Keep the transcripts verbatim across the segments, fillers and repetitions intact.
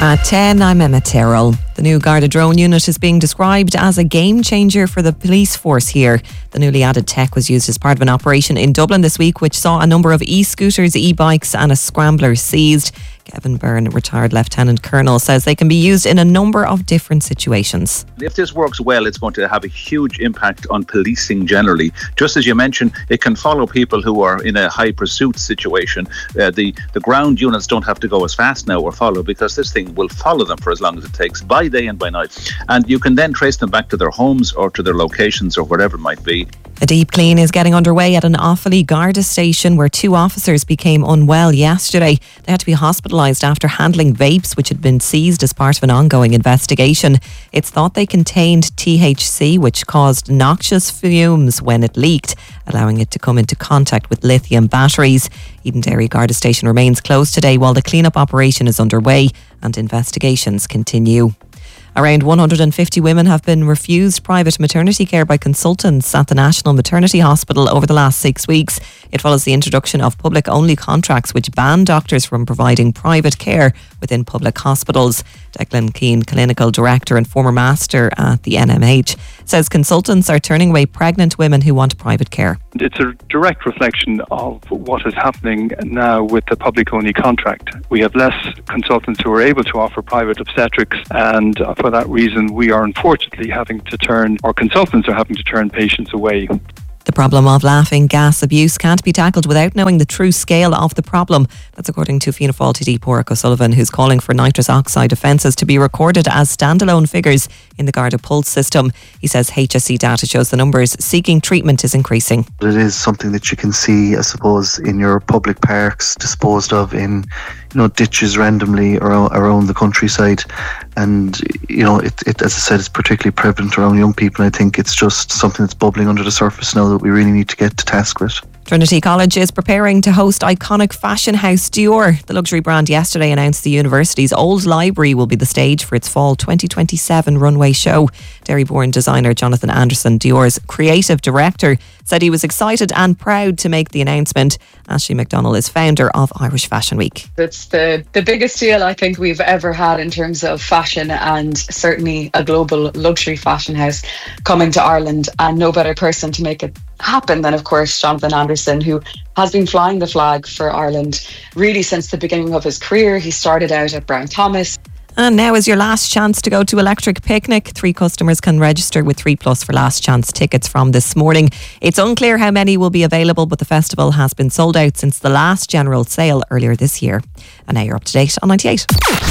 At ten, I'm Emma Terrell. The new Garda drone unit is being described as a game changer for the police force here. The newly added tech was used as part of an operation in Dublin this week, which saw a number of e-scooters, e-bikes and a scrambler seized. Kevin Byrne, retired Lieutenant Colonel, says they can be used in a number of different situations. If this works well, it's going to have a huge impact on policing generally. Just as you mentioned, it can follow people who are in a high pursuit situation. Uh, the, the ground units don't have to go as fast now or follow, because this thing will follow them for as long as it takes, by day and by night. And you can then trace them back to their homes or to their locations or whatever it might be. A deep clean is getting underway at an Offaly Garda station where two officers became unwell yesterday. They had to be hospitalised after handling vapes which had been seized as part of an ongoing investigation. It's thought they contained T H C, which caused noxious fumes when it leaked, allowing it to come into contact with lithium batteries. Edenderry Garda station remains closed today while the clean-up operation is underway and investigations continue. Around one hundred fifty women have been refused private maternity care by consultants at the National Maternity Hospital over the last six weeks. It follows the introduction of public-only contracts which ban doctors from providing private care within public hospitals. Declan Keane, Clinical Director and former Master at the N M H, says consultants are turning away pregnant women who want private care. It's a direct reflection of what is happening now with the public-only contract. We have less consultants who are able to offer private obstetrics, and for that reason we are unfortunately having to turn, or consultants are having to turn patients away. The problem of laughing gas abuse can't be tackled without knowing the true scale of the problem. That's according to Fianna Fáil T D Pádraig O'Sullivan, who's calling for nitrous oxide offences to be recorded as standalone figures in the Garda Pulse system. He says H S E data shows the numbers seeking treatment is increasing. It is something that you can see, I suppose, in your public parks, disposed of in, you know, ditches randomly around, around the countryside. And, you know, it, it, as I said, it's particularly prevalent around young people. I think it's just something that's bubbling under the surface now that we really need to get to task with. Trinity College is preparing to host iconic fashion house Dior. The luxury brand yesterday announced the university's old library will be the stage for its fall twenty twenty-seven runway show. Derry-born designer Jonathan Anderson, Dior's creative director, said he was excited and proud to make the announcement. Ashley McDonnell is founder of Irish Fashion Week. It's the, the biggest deal I think we've ever had in terms of fashion, and certainly a global luxury fashion house coming to Ireland, and no better person to make it happen than, of course, Jonathan Anderson, who has been flying the flag for Ireland really since the beginning of his career. He started out at Brown Thomas. And now is your last chance to go to Electric Picnic. Three customers can register with three plus for last chance tickets from this morning. It's unclear how many will be available, but the festival has been sold out since the last general sale earlier this year. And now you're up to date on ninety-eight.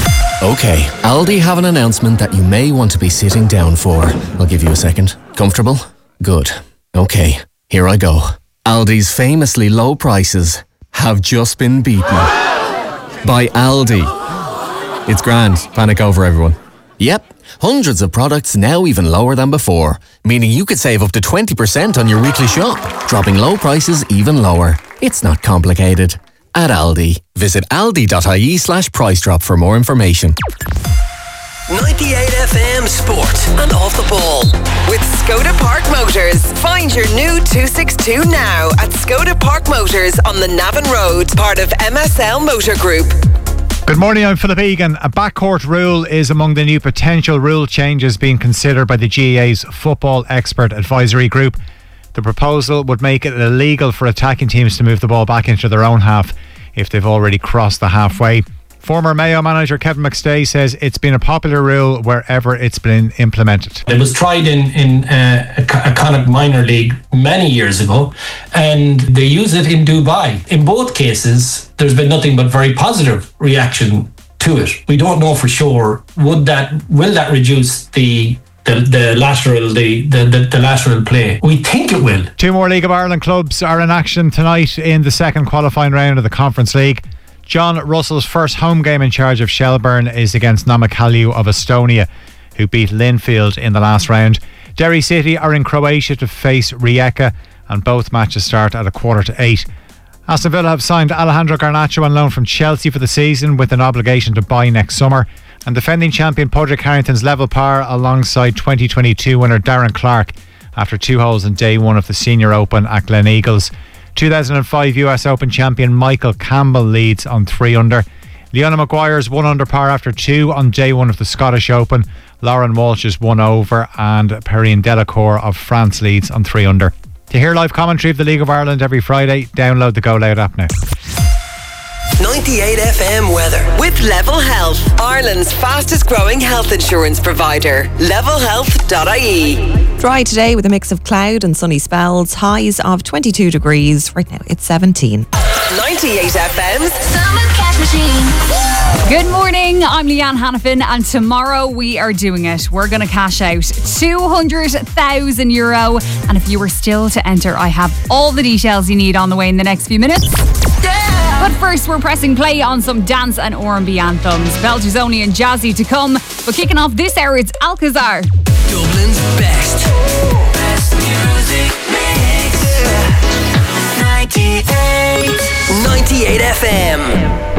OK, Aldi have an announcement that you may want to be sitting down for. I'll give you a second. Comfortable? Good. OK, here I go. Aldi's famously low prices have just been beaten by Aldi. It's grand. Panic over, everyone. Yep, hundreds of products now even lower than before, meaning you could save up to twenty percent on your weekly shop, dropping low prices even lower. It's not complicated. At Aldi. Visit aldi.ie slash price drop for more information. ninety-eight F M Sport and Off the Ball with Skoda Park Motors. Find your new two sixty-two now at Skoda Park Motors on the Navan Road, part of M S L Motor Group. Good morning, I'm Philip Egan. A backcourt rule is among the new potential rule changes being considered by the G A A's Football Expert Advisory Group. The proposal would make it illegal for attacking teams to move the ball back into their own half if they've already crossed the halfway. Former Mayo manager Kevin McStay says it's been a popular rule wherever it's been implemented. It was tried in, in uh, a, a Connacht minor league many years ago, and they use it in Dubai. In both cases, there's been nothing but very positive reaction to it. We don't know for sure. Would that will that reduce the The, the lateral the, the, the, the lateral play? We think it will. Two more League of Ireland clubs are in action tonight in the second qualifying round of the Conference League. John Russell's first home game in charge of Shelburne is against Namakalju of Estonia, who beat Linfield in the last round. Derry City are in Croatia to face Rijeka, and both matches start at a quarter to eight. Aston Villa have signed Alejandro Garnacho on loan from Chelsea for the season with an obligation to buy next summer. And defending champion Padraig Harrington's level par alongside twenty twenty-two winner Darren Clark after two holes in day one of the Senior Open at Gleneagles. two thousand five U S Open champion Michael Campbell leads on three under. Leona Maguire's one under par after two on day one of the Scottish Open. Lauren Walsh is one over, and Perrine Delacour of France leads on three under. To hear live commentary of the League of Ireland every Friday, download the Go Loud app now. ninety-eight F M weather with Level Health, Ireland's fastest growing health insurance provider. level health dot I E. Dry today with a mix of cloud and sunny spells. Highs of twenty-two degrees. Right now it's seventeen. ninety-eight F M's Summer Cash Machine. Good morning, I'm Leanne Hannafin, and tomorrow we are doing it. We're going to cash out two hundred thousand euro, and if you are still to enter, I have all the details you need on the way in the next few minutes. But first, we're pressing play on some dance and R and B anthems. Belgium's and Jazzy to come. But kicking off this hour, it's Alcazar. Dublin's best. Best music mix. ninety-eight. ninety-eight F M.